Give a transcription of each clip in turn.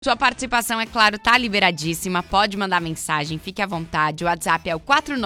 Sua participação, é claro, tá liberadíssima. Pode mandar mensagem, fique à vontade. O WhatsApp é o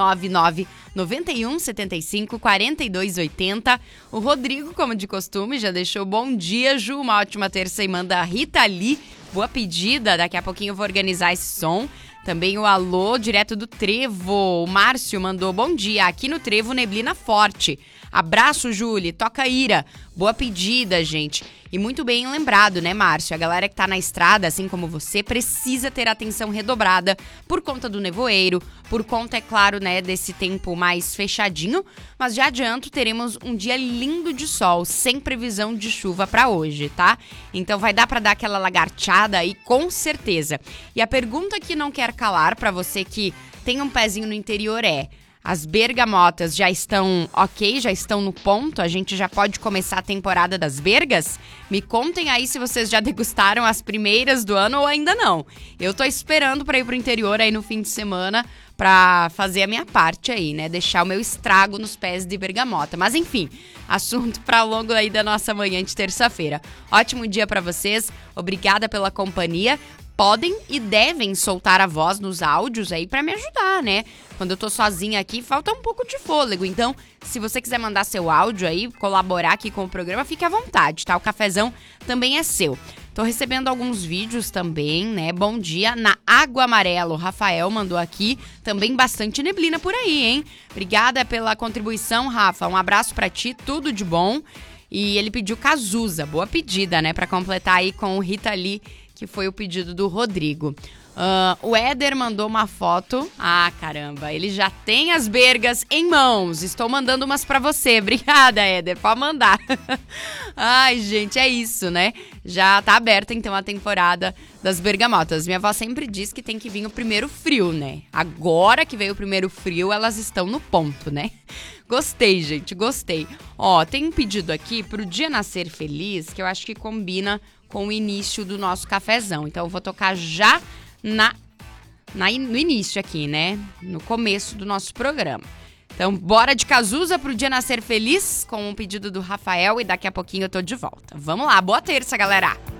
499-9175-4280. O Rodrigo, como de costume, já deixou bom dia, Ju. Uma ótima terça e manda Rita Lee. Boa pedida, daqui a pouquinho eu vou organizar esse som. Também o alô, direto do Trevo. O Márcio mandou bom dia. Aqui no Trevo, neblina forte. Abraço, Júlia. Toca Ira. Boa pedida, gente. E muito bem lembrado, né, Márcio? A galera que tá na estrada, assim como você, precisa ter atenção redobrada por conta do nevoeiro, por conta, é claro, né, desse tempo mais fechadinho. Mas já adianto, teremos um dia lindo de sol, sem previsão de chuva pra hoje, tá? Então vai dar pra dar aquela lagarteada aí, com certeza. E a pergunta que não quer calar pra você que tem um pezinho no interior é: as bergamotas já estão ok? Já estão no ponto? A gente já pode começar a temporada das bergas? Me contem aí se vocês já degustaram as primeiras do ano ou ainda não. Eu tô esperando pra ir pro interior aí no fim de semana pra fazer a minha parte aí, né? Deixar o meu estrago nos pés de bergamota. Mas enfim, assunto pra longo aí da nossa manhã de terça-feira. Ótimo dia pra vocês. Obrigada pela companhia. Podem e devem soltar a voz nos áudios aí pra me ajudar, né? Quando eu tô sozinha aqui, falta um pouco de fôlego. Então, se você quiser mandar seu áudio aí, colaborar aqui com o programa, fique à vontade, tá? O cafezão também é seu. Tô recebendo alguns vídeos também, né? Bom dia na Água Amarela. O Rafael mandou aqui. Também bastante neblina por aí, hein? Obrigada pela contribuição, Rafa. Um abraço pra ti, tudo de bom. E ele pediu Cazuza. Boa pedida, né? Pra completar aí com o Rita Lee, que foi o pedido do Rodrigo. O Éder mandou uma foto. Ah, caramba, ele já tem as bergas em mãos. Estou mandando umas pra você. Obrigada, Éder, pode mandar. Ai, gente, é isso, né? Já tá aberta, então, a temporada das bergamotas. Minha avó sempre diz que tem que vir o primeiro frio, né? Agora que veio o primeiro frio, elas estão no ponto, né? Gostei, gente, gostei. Ó, tem um pedido aqui pro Dia Nascer Feliz, que eu acho que combina com o início do nosso cafezão. Então, eu vou tocar já no início aqui, né? No começo do nosso programa. Então, bora de Cazuza pro Dia Nascer Feliz, com um pedido do Rafael, e daqui a pouquinho eu tô de volta. Vamos lá, boa terça, galera!